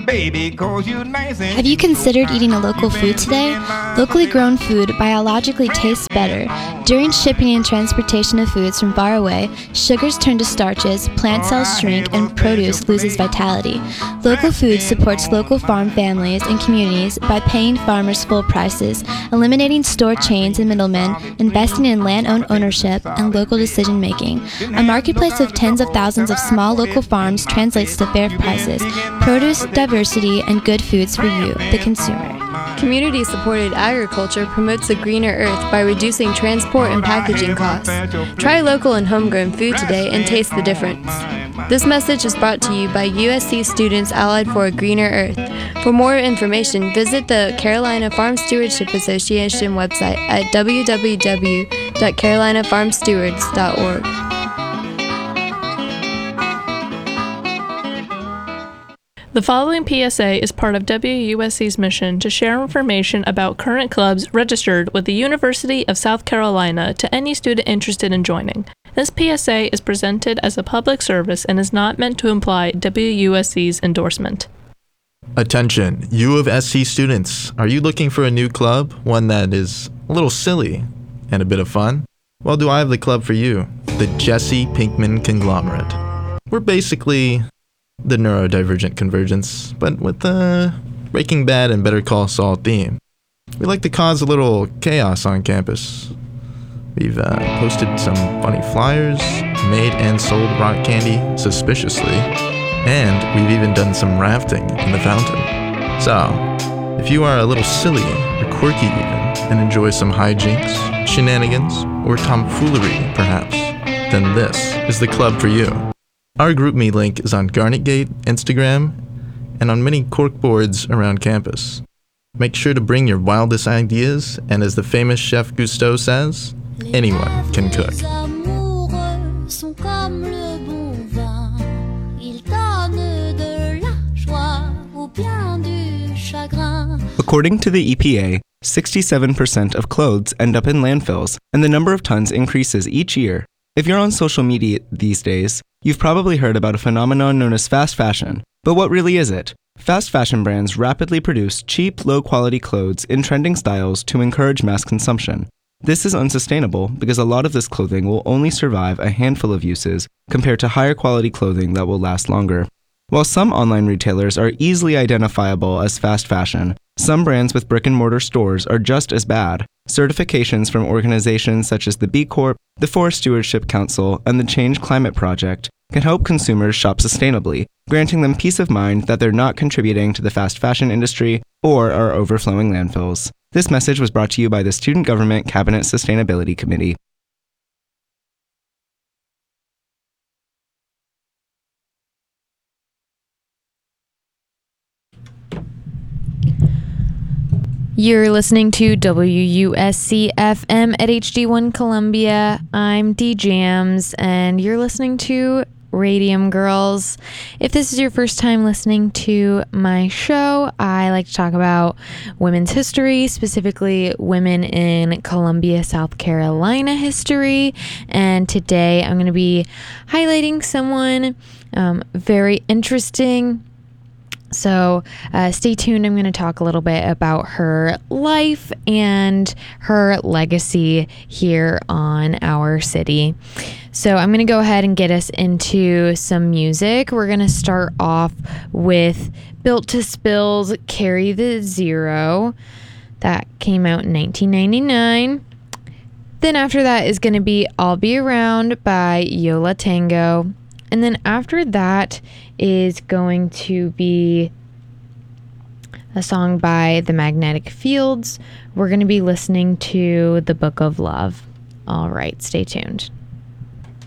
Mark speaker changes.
Speaker 1: baby, 'cause you nice and
Speaker 2: Have you considered eating a local food today? Locally grown food biologically tastes better. During shipping and transportation of foods from far away, sugars turn to starches, plant cells shrink, and produce loses vitality. Local food supports local farm families and communities by paying farmers full prices, eliminating store chains and middlemen, investing in land-owned ownership, and local decision-making. A marketplace of tens of thousands of small local farms translates to fair prices, produce, diversity, and good foods for you, the consumer.
Speaker 3: Community-supported agriculture promotes a greener earth by reducing transport and packaging costs. Try local and homegrown food today and taste the difference. This message is brought to you by USC students allied for a greener earth. For more information, visit the Carolina Farm Stewardship Association website at www.carolinafarmstewards.org.
Speaker 4: The following PSA is part of WUSC's mission to share information about current clubs registered with the University of South Carolina to any student interested in joining. This PSA is presented as a public service and is not meant to imply WUSC's endorsement.
Speaker 5: Attention, U of SC students. Are you looking for a new club? One that is a little silly and a bit of fun? Well, do I have the club for you? The Jesse Pinkman Conglomerate. We're basically the neurodivergent convergence, but with a Breaking Bad and Better Call Saul theme. We like to cause a little chaos on campus. We've posted some funny flyers, made and sold rock candy suspiciously, and we've even done some rafting in the fountain. So, if you are a little silly or quirky even, and enjoy some hijinks, shenanigans, or tomfoolery perhaps, then this is the club for you. Our GroupMe link is on GarnetGate, Instagram, and on many corkboards around campus. Make sure to bring your wildest ideas, and as the famous chef Gusteau says, anyone can cook.
Speaker 6: According to the EPA, 67% of clothes end up in landfills, and the number of tons increases each year. If you're on social media these days, you've probably heard about a phenomenon known as fast fashion. But what really is it? Fast fashion brands rapidly produce cheap, low-quality clothes in trending styles to encourage mass consumption. This is unsustainable because a lot of this clothing will only survive a handful of uses compared to higher quality clothing that will last longer. While some online retailers are easily identifiable as fast fashion, some brands with brick-and-mortar stores are just as bad. Certifications from organizations such as the B Corp, the Forest Stewardship Council, and the Change Climate Project can help consumers shop sustainably, granting them peace of mind that they're not contributing to the fast fashion industry or our overflowing landfills. This message was brought to you by the Student Government Cabinet Sustainability Committee.
Speaker 3: You're listening to WUSC FM at HD1 Columbia. I'm D Jams, and you're listening to Radium Girls. If this is your first time listening to my show, I like to talk about women's history, specifically women in Columbia, South Carolina history. And today I'm going to be highlighting someone very interesting. So stay tuned. I'm going to talk a little bit about her life and her legacy here on our city. So I'm going to go ahead and get us into some music. We're going to start off with Built to Spill's Carry the Zero. That came out in 1999. Then after that is going to be I'll Be Around by Yo La Tengo. And then after that is going to be a song by The Magnetic Fields. We're going to be listening to The Book of Love. All right, stay tuned.